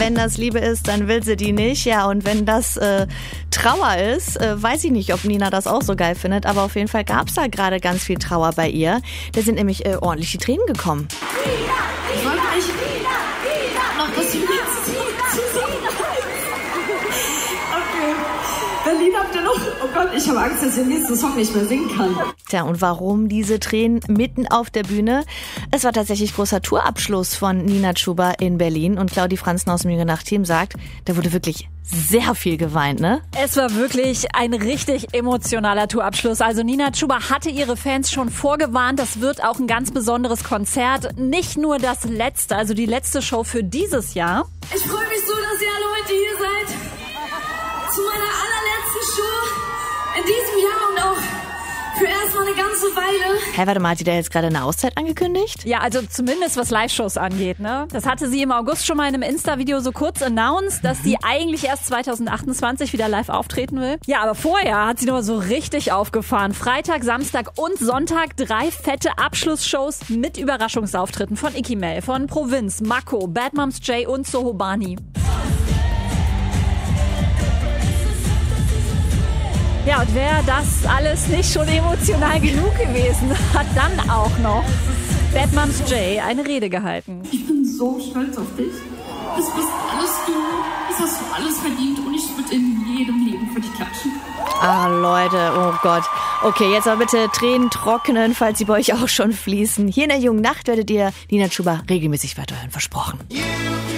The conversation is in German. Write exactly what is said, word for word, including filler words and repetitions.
wenn das Liebe ist, dann will sie die nicht. Ja, und wenn das äh, Trauer ist, äh, weiß ich nicht, ob Nina das auch so geil findet. Aber auf jeden Fall gab es da gerade ganz viel Trauer bei ihr. Da sind nämlich äh, ordentlich die Tränen gekommen. Ich wollte euch noch das Lied zu singen. Okay. Berlin habt ihr noch? Oh Gott, ich habe Angst, dass ich den nächsten Song nicht mehr singen kann. Tja, und warum diese Tränen mitten auf der Bühne? Es war tatsächlich großer Tourabschluss von Nina Chuba in Berlin. Und Claudi Franzen aus dem Jüngere Nacht-Team sagt, da wurde wirklich sehr viel geweint, ne? Es war wirklich ein richtig emotionaler Tourabschluss. Also Nina Chuba hatte ihre Fans schon vorgewarnt, das wird auch ein ganz besonderes Konzert. Nicht nur das letzte, also die letzte Show für dieses Jahr. Ich freue mich so, dass ihr alle heute hier seid. Zu meiner allerletzten Show in diesem Jahr und auch für erstmal eine ganze Weile. Hä, warte mal, hat die da jetzt gerade eine Auszeit angekündigt? Ja, also zumindest was Live-Shows angeht, ne? Das hatte sie im August schon mal in einem Insta-Video so kurz announced, dass sie eigentlich erst zwanzig achtundzwanzig wieder live auftreten will. Ja, aber vorher hat sie noch so richtig aufgefahren. Freitag, Samstag und Sonntag drei fette Abschlussshows mit Überraschungsauftritten von Icky Mel, von Provinz, Mako, Bad Moms J und Soho Bani. Ja, und wäre das alles nicht schon emotional genug gewesen, hat dann auch noch Bad Moms J eine Rede gehalten. Ich bin so stolz auf dich. Das bist alles du. Das hast du alles verdient und ich würde in jedem Leben für dich klatschen. Ah, Leute, oh Gott. Okay, jetzt aber bitte Tränen trocknen, falls sie bei euch auch schon fließen. Hier in der Jungen Nacht werdet ihr Nina Chuba regelmäßig weiterhören, versprochen.